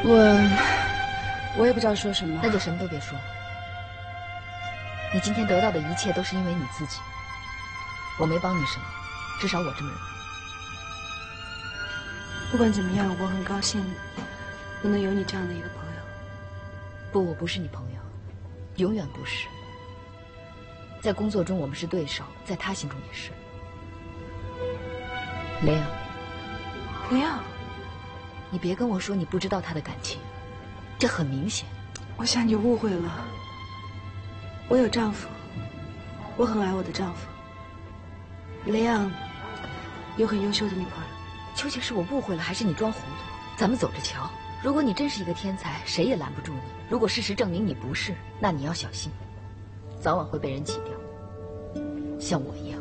我也不知道说什么。 那就什么都别说。你今天得到的一切都是因为你自己，我没帮你什么，至少我这么认为。 不管怎么样，我很高兴我能有你这样的一个朋友。 不，我不是你朋友，永远不是。在工作中我们是对手，在他心中也是。雷昂， 雷昂， 你别跟我说你不知道他的感情，这很明显。 我想你误会了。我有丈夫，我很爱我的丈夫。雷昂有很优秀的女朋友。 究竟是我误会了，还是你装糊涂？咱们走着瞧。如果你真是一个天才，谁也拦不住你。如果事实证明你不是，那你要小心，早晚会被人挤掉，像我一样。